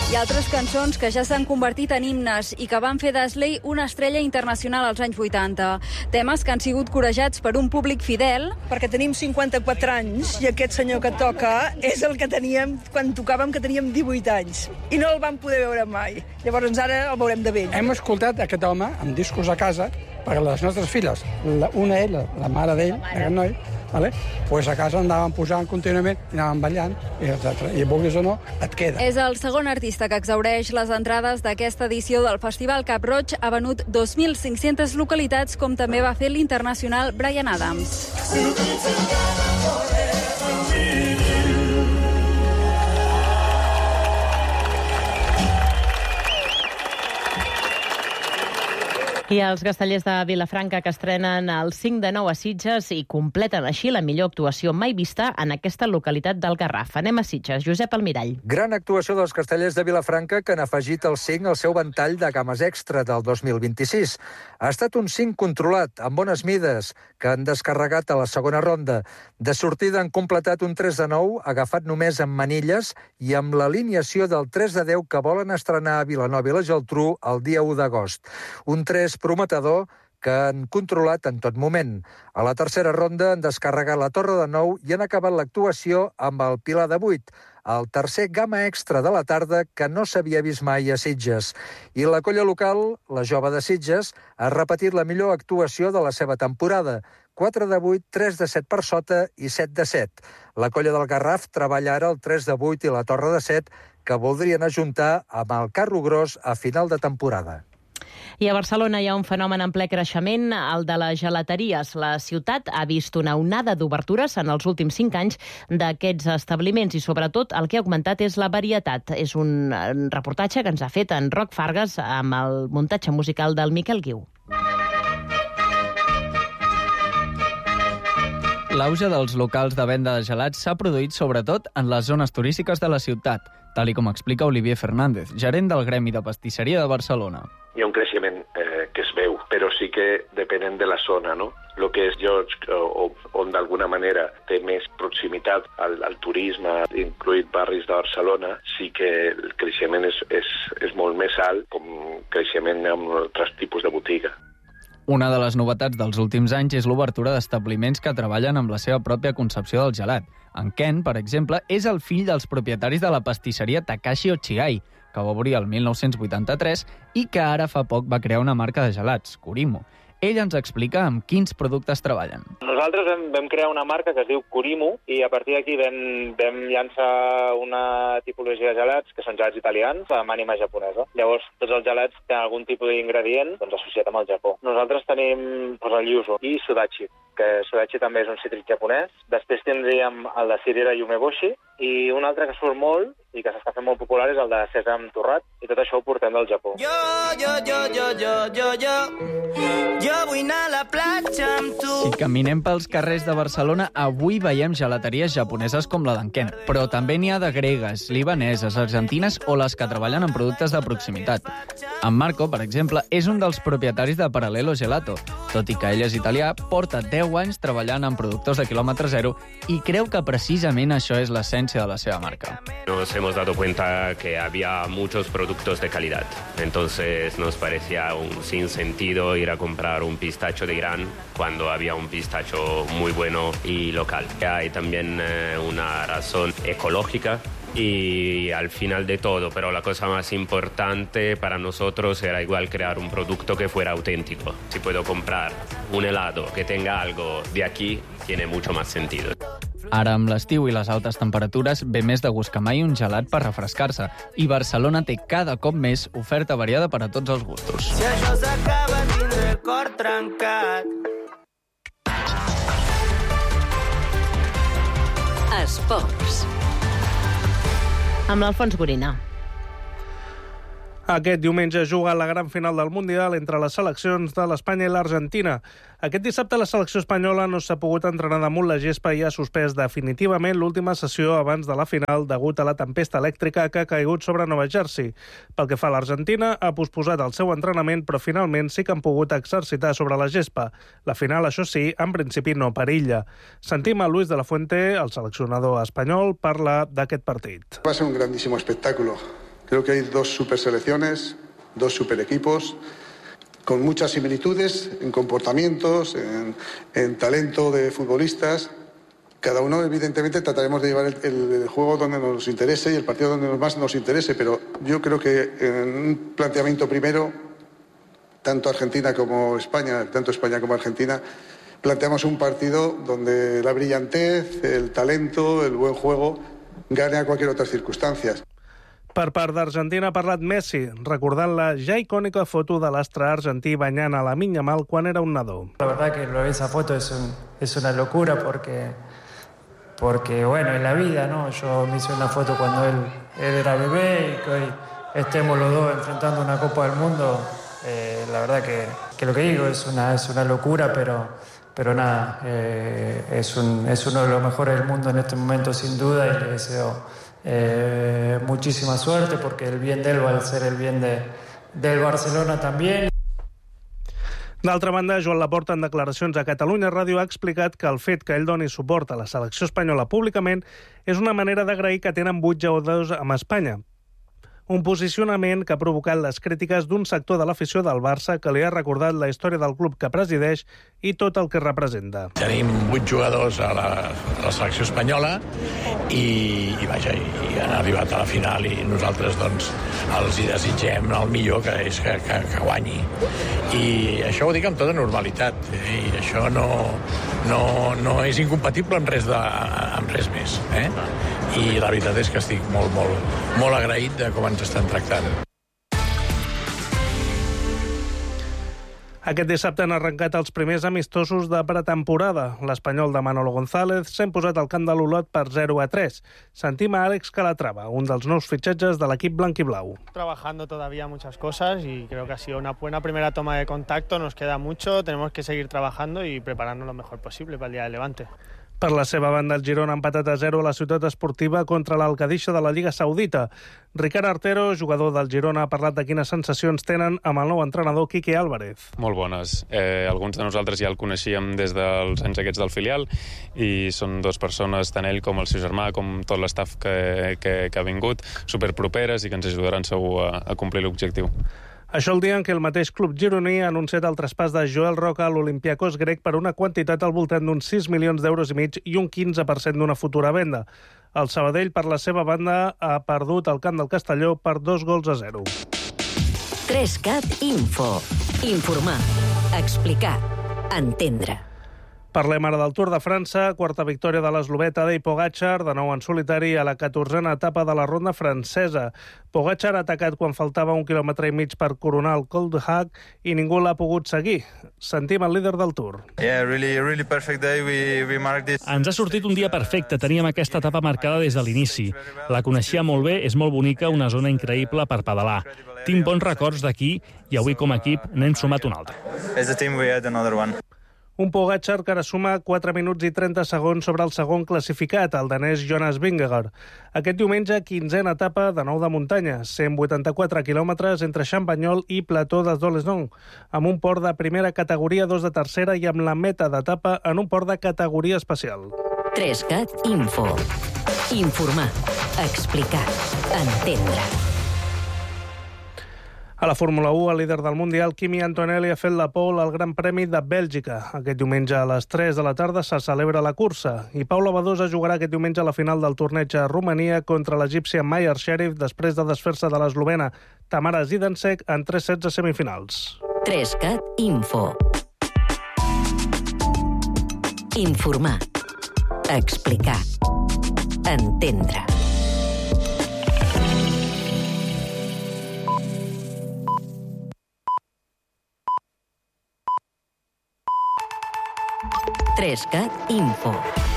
I altres cançons que ja s'han convertit en himnes i que van fer d'Asley una estrella internacional als anys 80. Temes que han sigut corejats per un públic fidel. Perquè tenim 54 anys i aquest senyor que toca és el que teníem quan tocàvem, que teníem 18 anys. I no el vam poder veure mai. Llavors ara el veurem de vell. Hem escoltat aquest home amb discos a casa per a les nostres filles. Una ella, la mare d'ell, aquest noi, pues a casa anàvem posant contínuament i anàvem ballant, i vulguis o no, et queda. És el segon artista que exhaureix les entrades d'aquesta edició del Festival Cap Roig. Ha venut 2.500 localitats, com també va fer l'internacional Bryan Adams. I els castellers de Vilafranca, que estrenen el 5 de 9 a Sitges i completen així la millor actuació mai vista en aquesta localitat del Garraf. Anem a Sitges. Josep Almirall. Gran actuació dels castellers de Vilafranca, que han afegit el 5 al seu ventall de games extra del 2026. Ha estat un 5 controlat, amb bones mides, que han descarregat a la segona ronda. De sortida han completat un 3 de 9, agafat només amb manilles i amb l'alineació del 3 de 10 que volen estrenar a Vilanova i la Geltrú el dia 1 d'agost. Un 3 prometedor que han controlat en tot moment. A la tercera ronda han descarregat la torre de 9 i han acabat l'actuació amb el pilar de 8, el tercer gamma extra de la tarda que no s'havia vist mai a Sitges. I la colla local, la Jove de Sitges, ha repetit la millor actuació de la seva temporada. 4 de 8, 3 de 7 per sota i 7 de 7. La colla del Garraf treballa ara el 3 de 8 i la torre de 7, que voldrien ajuntar amb el carro gros a final de temporada. I a Barcelona hi ha un fenomen en ple creixement, el de les gelateries. La ciutat ha vist una onada d'obertures en els últims 5 anys d'aquests establiments i, sobretot, el que ha augmentat és la varietat. És un reportatge que ens ha fet en Roc Fargas amb el muntatge musical del Miquel Guiu. L'auge dels locals de venda de gelats s'ha produït sobretot en les zones turístiques de la ciutat, tal com explica Olivier Fernández, gerent del Gremi de Pastisseria de Barcelona. Hi ha un creixement que es veu, però sí que depenent de la zona, no? El que és llocs on d'alguna manera té més proximitat al turisme, incluït barris de Barcelona, sí que el creixement és molt més alt, com creixement amb altres tipus de botiga. Una de les novetats dels últims anys és l'obertura d'establiments que treballen amb la seva pròpia concepció del gelat. En Ken, per exemple, és el fill dels propietaris de la pastisseria Takashi Ochigai, que va obrir el 1983 i que ara fa poc va crear una marca de gelats, Kurimo. Ell ens explica amb quins productes treballen. Nosaltres vam crear una marca que es diu Kurimo i a partir d'aquí vam llançar una tipologia de gelats que són gelats italians amb ànima japonesa. Llavors, tots els gelats tenen algun tipus d'ingredient associat amb el Japó. Nosaltres tenim el yuzu i sudachi, que sudachi també és un cítric japonès. Després tindríem el de cirera i umeboshi i un altre que surt molt i que s'està fent molt popular és el de sèsam torrat i tot això ho portem del Japó. Jo vull anar a la platja amb tu. Si caminem pels carrers de Barcelona, avui veiem gelateries japoneses com la d'en Ken, però també n'hi ha de gregues, libaneses, argentines o les que treballen en productes de proximitat. En Marco, per exemple, és un dels propietaris de Parallelo Gelato. Tot i que ell és italià, porta 10 anys treballant en productors de quilòmetre zero i creu que precisament això és l'essència de la seva marca. Nos hemos dado cuenta que había muchos productos de calidad. Entonces nos parecía un sinsentido ir a comprar un pistacho de Irán cuando había un pistacho muy bueno y local. Hay también una razón ecológica y al final de todo, pero la cosa más importante para nosotros era igual crear un producto que fuera auténtico. Si puedo comprar un helado que tenga algo de aquí, tiene mucho más sentido. Ara, amb l'estiu i les altes temperatures, ve més de gust que mai un gelat per refrescar-se. I Barcelona té cada cop més oferta variada per a tots els gustos. Si això s'acaba, tindré el cor trencat. Esports. Amb l'Alfons Gorina. Aquest diumenge juga la gran final del Mundial entre les seleccions de l'Espanya i l'Argentina. Aquest dissabte la selecció espanyola no s'ha pogut entrenar damunt la gespa i ha suspès definitivament l'última sessió abans de la final degut a la tempesta elèctrica que ha caigut sobre Nova Jersey. Pel que fa a l'Argentina, ha posposat el seu entrenament, però finalment sí que han pogut exercitar sobre la gespa. La final, això sí, en principi no perilla. Sentim a Luis de la Fuente, el seleccionador espanyol, parla d'aquest partit. Va ser un grandísimo espectáculo. Creo que hay dos superselecciones, dos superequipos, con muchas similitudes en comportamientos, en talento de futbolistas. Cada uno, evidentemente, trataremos de llevar el juego donde nos interese y el partido donde más nos interese, pero yo creo que en un planteamiento primero, tanto Argentina como España, tanto España como Argentina, planteamos un partido donde la brillantez, el talento, el buen juego gane a cualquier otra circunstancia. Per part d'Argentina ha parlat Messi, recordant la ja icònica foto de l'astre argentí banyant a Lamine Yamal quan era un nadó. La verdad que esa foto es una locura porque bueno, en la vida, ¿no? Yo me hice una foto cuando él era bebé y que hoy estemos los dos enfrentando una Copa del Mundo. La verdad que lo que digo es una locura, pero nada, es uno de los mejores del mundo en este momento sin duda, y le deseo muchísima suerte porque el bien de él va a ser el bien del Barcelona también. D'altra banda, Joan Laporta, en declaracions a Catalunya Ràdio, ha explicat que el fet que ell doni suport a la selecció espanyola públicament és una manera d'agrair que tenen 8 jugadors amb Espanya. Un posicionament que ha provocat les crítiques d'un sector de l'afició del Barça que li ha recordat la història del club que presideix i tot el que representa. Tenim 8 jugadors a la selecció espanyola i han arribat a la final i nosaltres doncs els hi desitgem el millor, que és que guanyi. I això ho dic amb tota normalitat, i això no és incompatible amb res més. I la veritat és que estic molt agraït de com ens estan tractant. Aquest dissabte han arrencat els primers amistosos de pretemporada. L'Espanyol de Manolo González s'ha imposat al camp de l'Olot per 0-3. Sentim a Àlex Calatrava, un dels nous fitxatges de l'equip blanquiblau. Trabajando todavía muchas cosas y creo que ha sido una buena primera toma de contacto. Nos queda mucho, tenemos que seguir trabajando y prepararnos lo mejor posible para el día del Levante. Per la seva banda, el Girona ha empatat a 0 a la ciutat esportiva contra l'Alcadisha de la Lliga Saudita. Ricard Artero, jugador del Girona, ha parlat de quines sensacions tenen amb el nou entrenador Quique Álvarez. Molt bones. Alguns de nosaltres ja el coneixíem des dels anys aquests del filial i són dues persones, tant ell com el seu germà, com tot l'estaf que ha vingut, superproperes i que ens ajudaran segur a complir l'objectiu. Això el dia en què el mateix club gironí ha anunciat el traspàs de Joel Roca a l'Olympiakos grec per una quantitat al voltant d'uns 6 milions d'euros i mig i un 15% d'una futura venda. El Sabadell, per la seva banda, ha perdut el camp del Castelló per 2-0. 3CAT Info. Informar, explicar, entendre. Parlem ara del Tour de França, quarta victòria de l'eslovè Tadej Pogačar, de nou en solitari a la 14a etapa de la ronda francesa. Pogačar ha atacat quan faltava 1,5 quilòmetres per coronar el Col de Hac i ningú l'ha pogut seguir. Sentim el líder del Tour. Really perfect day. We marked this. Ens ha sortit un dia perfecte. Teníem aquesta etapa marcada des de l'inici. La coneixia molt bé, és molt bonica, una zona increïble per pedalar. Tinc bons records d'aquí i avui com a equip n'hem sumat un altre. As a team we had another one. Un Pogačar que ara suma 4 minuts i 30 segons sobre el segon classificat, el danès Jonas Vingegaard. Aquest diumenge, 15a etapa de nou de muntanya, 184 quilòmetres entre Champagnol i Plató des d'Olesnon, amb un port de primera categoria, 2 de tercera i amb la meta d'etapa en un port de categoria especial. 3CAT Info. Informar, explicar, entendre. A la Fórmula 1, el líder del Mundial, Kimi Antonelli, ha fet la pole al Gran Premi de Bèlgica. Aquest diumenge a les 3 de la tarda se celebra la cursa i Paula Badosa jugarà aquest diumenge a la final del torneig a Romania contra l'egípcia Mayer Sherif després de desfer-se de l'eslovena Tamara Zidansek en 3 sets a semifinals. 3CAT Info. Informar, explicar, entendre. Info.